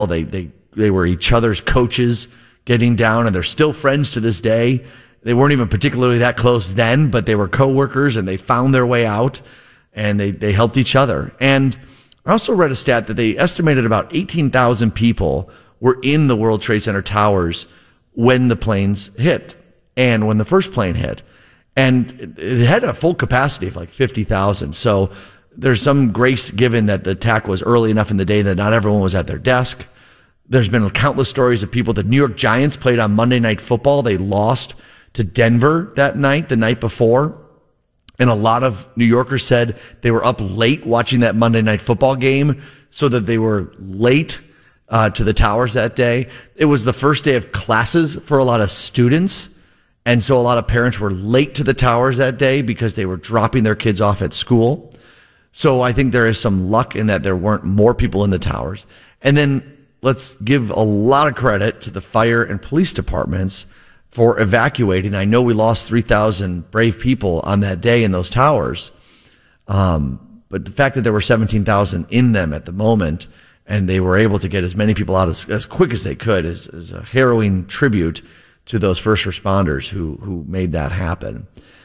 They were each other's coaches getting down, and they're still friends to this day. They weren't even particularly that close then, but they were coworkers, and they found their way out, and they helped each other. And I also read a stat that they estimated about 18,000 people were in the World Trade Center towers when the planes hit and when the first plane hit. And it had a full capacity of like 50,000. So there's some grace given that the attack was early enough in the day that not everyone was at their desk. There's been countless stories of people. The New York Giants played on Monday Night Football. They lost to Denver that night, the night before. And a lot of New Yorkers said they were up late watching that Monday Night Football game so that they were late to the towers that day. It was the first day of classes for a lot of students. And so a lot of parents were late to the towers that day because they were dropping their kids off at school. So I think there is some luck in that there weren't more people in the towers. And then let's give a lot of credit to the fire and police departments for evacuating. I know we lost 3,000 brave people on that day in those towers. But the fact that there were 17,000 in them at the moment, and they were able to get as many people out as quick as they could is a harrowing tribute to those first responders who made that happen.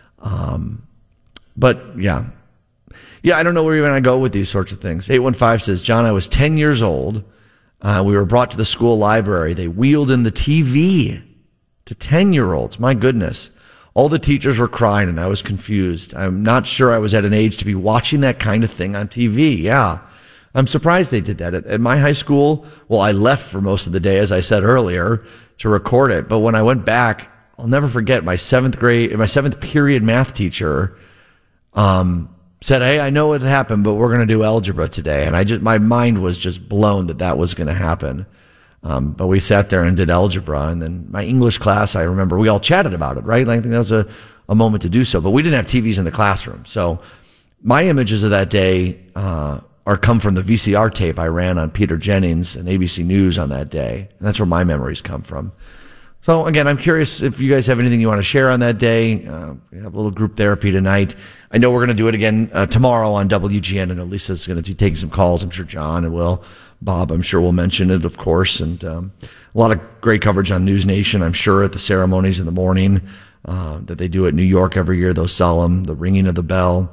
But yeah, I don't know where you're going to go with these sorts of things. 815 says, John, I was 10 years old. We were brought to the school library. They wheeled in the TV to 10-year-olds. My goodness. All the teachers were crying and I was confused. I'm not sure I was at an age to be watching that kind of thing on TV. Yeah. I'm surprised they did that. At my high school, well, I left for most of the day, as I said earlier, to record it. But when I went back, I'll never forget my seventh period math teacher, said, hey, I know what happened, but we're going to do algebra today. And my mind was just blown that was going to happen. But we sat there and did algebra. And then my English class, I remember we all chatted about it, right? I think that was a moment to do so, but we didn't have TVs in the classroom. So my images of that day, come from the VCR tape I ran on Peter Jennings and ABC News on that day. And that's where my memories come from. So again, I'm curious if you guys have anything you want to share on that day. We have a little group therapy tonight. I know we're going to do it again tomorrow on WGN. I know Lisa's going to be taking some calls. I'm sure John and Will. Bob, I'm sure will mention it, of course. And a lot of great coverage on News Nation, I'm sure, at the ceremonies in the morning that they do at New York every year, those solemn, the ringing of the bell.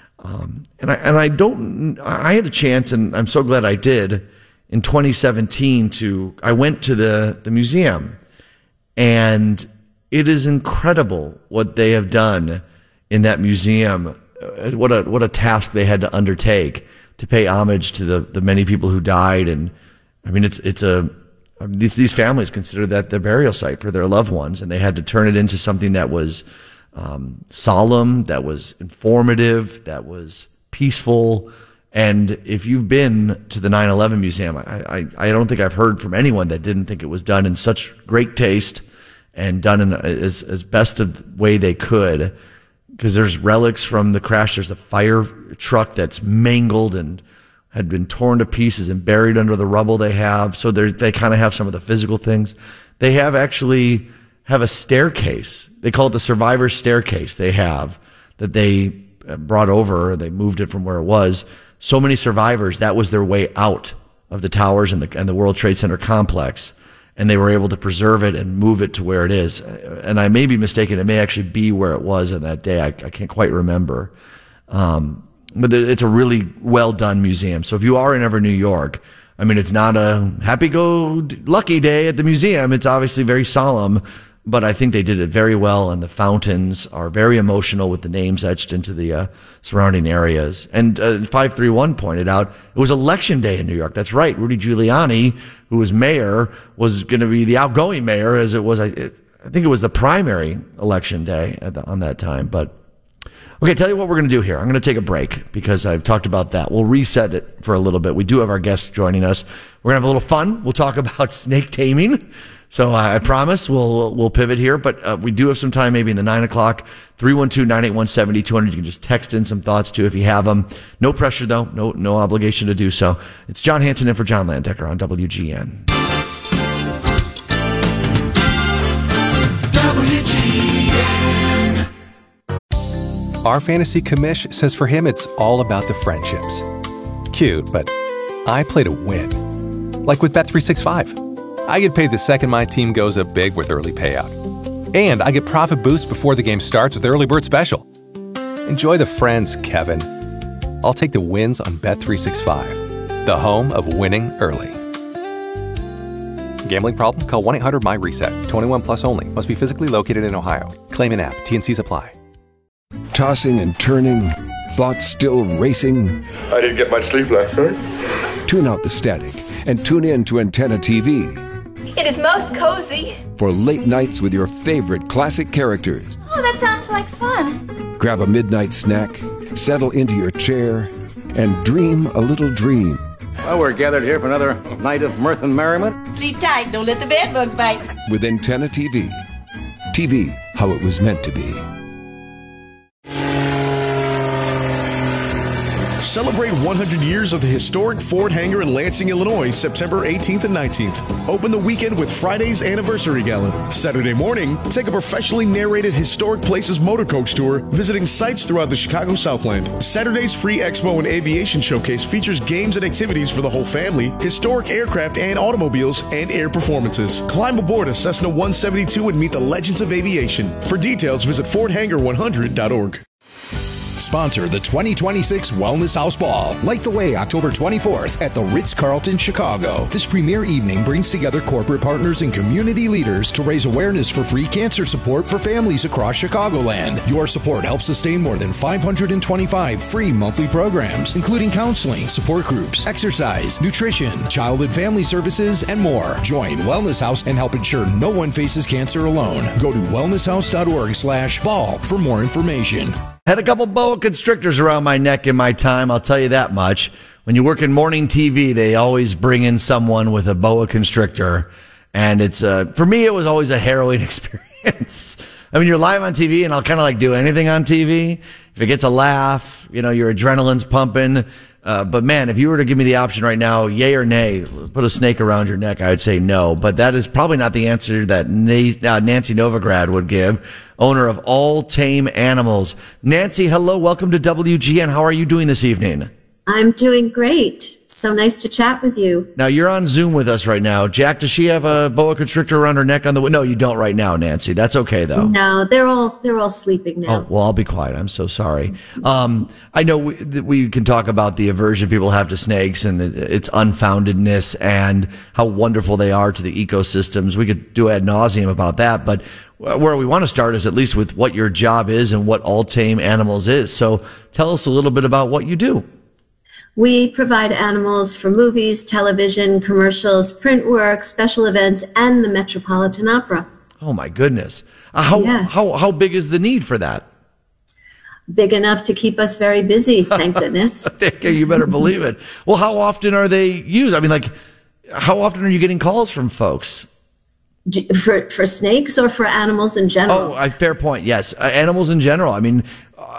I had a chance, and I'm so glad I did, in 2017 I went to the museum, and it is incredible what they have done in that museum. What a task they had to undertake to pay homage to the many people who died. And I mean, these families consider that their burial site for their loved ones, and they had to turn it into something that was solemn, that was informative, that was peaceful. And if you've been to the 9/11 Museum, I don't think I've heard from anyone that didn't think it was done in such great taste and done in as best of way they could. Because there's relics from the crash. There's a fire truck that's mangled and had been torn to pieces and buried under the rubble they have. So they kind of have some of the physical things. They actually have a staircase. They call it the survivor's staircase. They have that they brought over. They moved it from where it was. So many survivors, that was their way out of the towers and the World Trade Center complex. And they were able to preserve it and move it to where it is. And I may be mistaken. It may actually be where it was on that day. I can't quite remember. But it's a really well done museum. So if you are in ever New York, I mean, it's not a happy-go-lucky day at the museum. It's obviously very solemn, but I think they did it very well, and the fountains are very emotional with the names etched into the surrounding areas. And 531 pointed out it was election day in New York. That's right. Rudy Giuliani, who was mayor, was going to be the outgoing mayor, as it was. I think it was the primary election day on that time. But okay, tell you what we're going to do here. I'm going to take a break because I've talked about that. We'll reset it for a little bit. We do have our guests joining us. We're going to have a little fun. We'll talk about snake taming. So I promise we'll pivot here, but we do have some time maybe in the 9 o'clock, 312-981-7200. You can just text in some thoughts too if you have them. No pressure though, no obligation to do so. It's John Hanson in for John Landecker on WGN. WGN. Our fantasy commish says for him it's all about the friendships. Cute, but I play to win. Like with Bet365. I get paid the second my team goes up big with early payout. And I get profit boost before the game starts with Early Bird Special. Enjoy the friends, Kevin. I'll take the wins on Bet365, the home of winning early. Gambling problem? Call 1-800-MY-RESET. 21 plus only. Must be physically located in Ohio. Claim in app. T&Cs apply. Tossing and turning, thoughts still racing. I didn't get much sleep last night. Tune out the static and tune in to Antenna TV. It is most cozy. For late nights with your favorite classic characters. Oh, that sounds like fun. Grab a midnight snack, settle into your chair, and dream a little dream. Well, we're gathered here for another night of mirth and merriment. Sleep tight, don't let the bed bugs bite. With Antenna TV. TV, how it was meant to be. Celebrate 100 years of the historic Ford hangar in Lansing, Illinois, September 18th and 19th. Open the weekend with Friday's Anniversary Gala. Saturday morning, take a professionally narrated Historic Places motor coach tour, visiting sites throughout the Chicago Southland. Saturday's free expo and aviation showcase features games and activities for the whole family, historic aircraft and automobiles, and air performances. Climb aboard a Cessna 172 and meet the legends of aviation. For details, visit FordHangar100.org. Sponsor the 2026 Wellness House Ball. Light the way October 24th at the Ritz-Carlton, Chicago. This premier evening brings together corporate partners and community leaders to raise awareness for free cancer support for families across Chicagoland. Your support helps sustain more than 525 free monthly programs, including counseling, support groups, exercise, nutrition, child and family services, and more. Join Wellness House and help ensure no one faces cancer alone. Go to wellnesshouse.org/ball for more information. Had a couple boa constrictors around my neck in my time, I'll tell you that much. When you work in morning TV, they always bring in someone with a boa constrictor. And it's, for me, it was always a harrowing experience. I mean, you're live on TV and I'll kind of like do anything on TV. If it gets a laugh, you know, your adrenaline's pumping. But man, if you were to give me the option right now, yay or nay, put a snake around your neck, I would say no. But that is probably not the answer that Nancy Novograd would give, owner of All Tame Animals. Nancy, hello. Welcome to WGN. How are you doing this evening? I'm doing great. So nice to chat with you. Now, you're on Zoom with us right now. Jack, does she have a boa constrictor around her neck on the... No, you don't right now, Nancy. That's okay, though. No, they're all sleeping now. Oh, well, I'll be quiet. I'm so sorry. I know we can talk about the aversion people have to snakes and its unfoundedness and how wonderful they are to the ecosystems. We could do ad nauseum about that, but where we want to start is at least with what your job is and what All Tame Animals is. So tell us a little bit about what you do. We provide animals for movies, television, commercials, print work, special events, and the Metropolitan Opera. Oh, my goodness. How big is the need for that? Big enough to keep us very busy, thank goodness. You better believe it. Well, how often are they used? I mean, like, how often are you getting calls from folks? For snakes or for animals in general? Oh, fair point. Yes. Animals in general. I mean,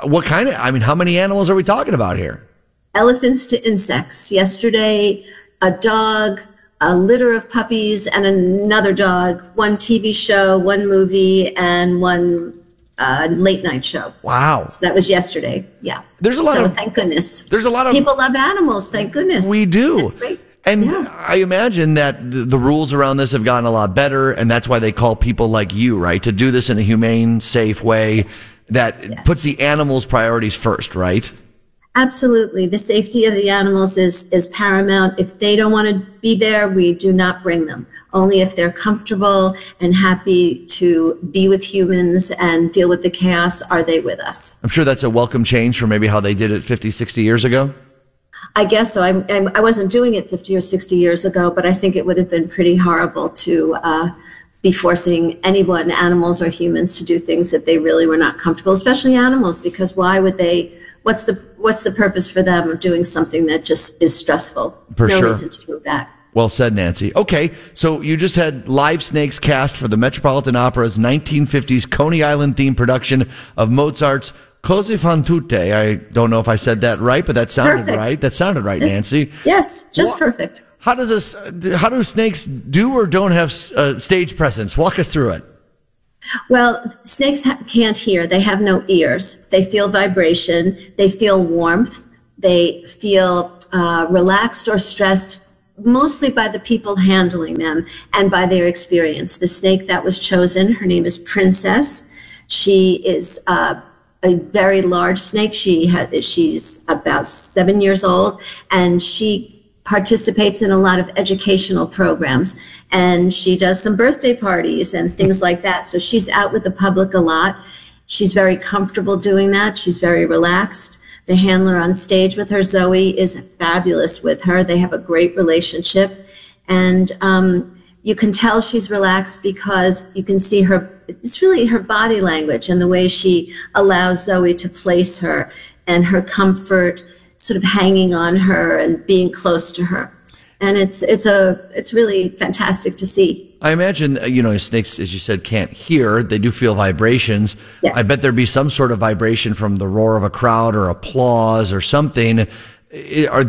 how many animals are we talking about here? Elephants to insects. Yesterday, a dog, a litter of puppies, and another dog, one TV show, one movie, and one late night show. Wow. So that was yesterday. Yeah. There's a lot of... thank goodness. There's a lot of... People love animals, thank goodness. We do. That's great. And yeah. I imagine that the rules around this have gotten a lot better, and that's why they call people like you, right, to do this in a humane, safe way that puts the animals' priorities first, right? Absolutely. The safety of the animals is paramount. If they don't want to be there, we do not bring them. Only if they're comfortable and happy to be with humans and deal with the chaos are they with us. I'm sure that's a welcome change from maybe how they did it 50, 60 years ago. I guess so. I wasn't doing it 50 or 60 years ago, but I think it would have been pretty horrible to be forcing anyone, animals or humans, to do things that they really were not comfortable, especially animals, because why would they... What's the purpose for them of doing something that just is stressful? For sure. No reason to do that. Well said, Nancy. Okay, so you just had live snakes cast for the Metropolitan Opera's 1950s Coney Island themed production of Mozart's Cose fan tutte. I don't know if I said that right, but that sounded Perfect. right. That sounded right, Nancy. Yes, just perfect. How do snakes do or don't have stage presence? Walk us through it. Well, snakes can't hear. They have no ears. They feel vibration. They feel warmth. They feel relaxed or stressed mostly by the people handling them and by their experience. The snake that was chosen, her name is Princess. She is a very large snake. She's about 7 years old, and she participates in a lot of educational programs, and she does some birthday parties and things like that. So she's out with the public a lot. She's very comfortable doing that. She's very relaxed. The handler on stage with her, Zoe, is fabulous with her. They have a great relationship. And you can tell she's relaxed because you can see it's really her body language and the way she allows Zoe to place her and her comfort sort of hanging on her and being close to her. And it's really fantastic to see. I imagine, snakes, as you said, can't hear. They do feel vibrations. Yes. I bet there'd be some sort of vibration from the roar of a crowd or applause or something. Are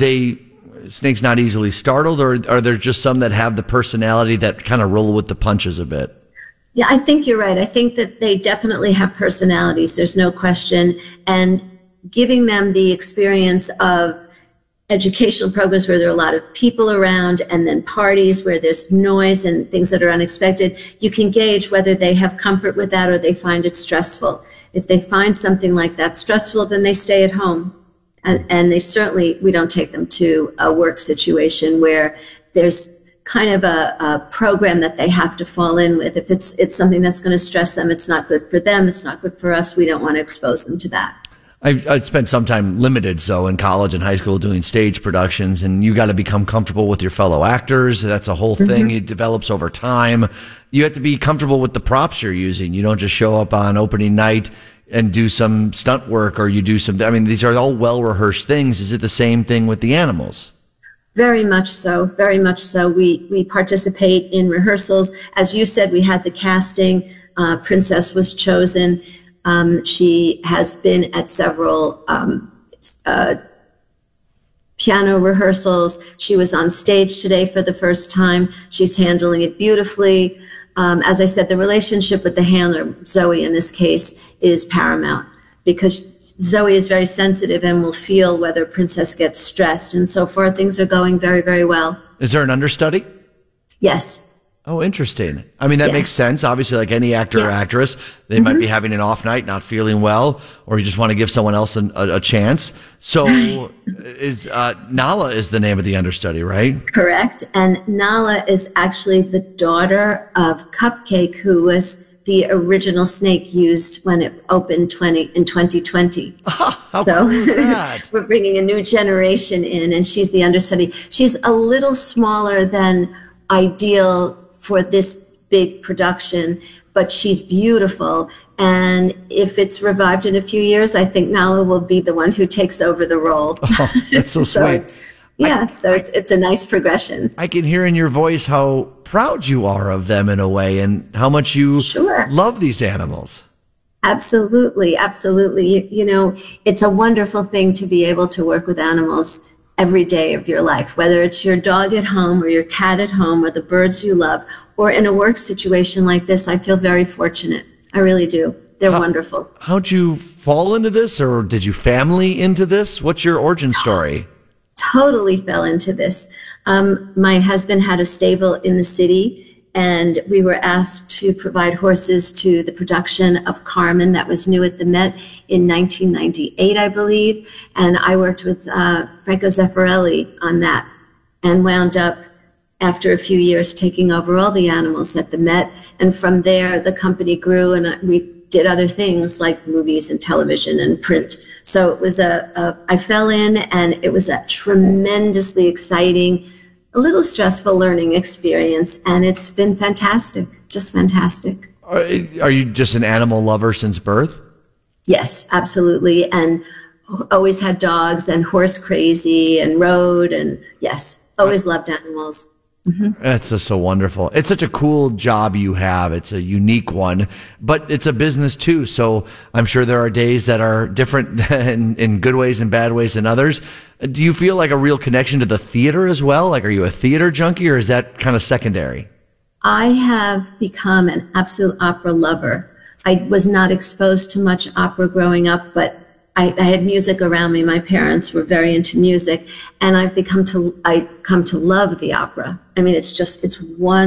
snakes not easily startled, or are there just some that have the personality that kind of roll with the punches a bit? Yeah, I think you're right. I think that they definitely have personalities. There's no question. And giving them the experience of educational programs where there are a lot of people around, and then parties where there's noise and things that are unexpected, you can gauge whether they have comfort with that or they find it stressful. If they find something like that stressful, then they stay at home. And we don't take them to a work situation where there's kind of a program that they have to fall in with. If it's something that's going to stress them, it's not good for them, it's not good for us. We don't want to expose them to that. I'd spent some time limited, so in college and high school doing stage productions, and you got to become comfortable with your fellow actors. That's a whole thing. It develops over time. You have to be comfortable with the props you're using. You don't just show up on opening night and do some stunt work, or you do these are all well-rehearsed things. Is it the same thing with the animals? Very much so. Very much so. We participate in rehearsals. As you said, we had the casting. Princess was chosen. She has been at several piano rehearsals. She was on stage today for the first time. She's handling it beautifully. As I said, the relationship with the handler, Zoe in this case, is paramount because Zoe is very sensitive and will feel whether Princess gets stressed. And so far, things are going very, very well. Is there an understudy? Yes. Oh, interesting. That makes sense. Obviously, like any actor or actress, they might be having an off night, not feeling well, or you just want to give someone else a chance. So Nala is the name of the understudy, right? Correct. And Nala is actually the daughter of Cupcake, who was the original snake used when it opened in 2020. How cool is that? We're bringing a new generation in, and she's the understudy. She's a little smaller than ideal for this big production, but she's beautiful. And if it's revived in a few years, I think Nala will be the one who takes over the role. Oh, that's so sweet. It's a nice progression. I can hear in your voice how proud you are of them in a way, and how much you love these animals. Absolutely. Absolutely. It's a wonderful thing to be able to work with animals every day of your life, whether it's your dog at home or your cat at home or the birds you love, or in a work situation like this. I feel very fortunate. I really do. They're wonderful. How'd you fall into this, or did you family into this? What's your origin story? Totally fell into this. My husband had a stable in the city, and we were asked to provide horses to the production of Carmen that was new at the Met in 1998, I believe. And I worked with Franco Zeffirelli on that and wound up, after a few years, taking over all the animals at the Met. And from there, the company grew, and we did other things like movies and television and print. So it was I fell in, and it was a tremendously exciting, a little stressful learning experience, and it's been fantastic, just fantastic. Are you just an animal lover since birth? Yes, absolutely, and always had dogs and horse crazy and rode, and yes, always loved animals. Mm-hmm. That's just so wonderful. It's such a cool job you have. It's a unique one, but it's a business too. So I'm sure there are days that are different in good ways and bad ways than others. Do you feel like a real connection to the theater as well? Like, are you a theater junkie, or is that kind of secondary? I have become an absolute opera lover. I was not exposed to much opera growing up, but I had music around me. My parents were very into music, and I come to love the opera. I mean, it's one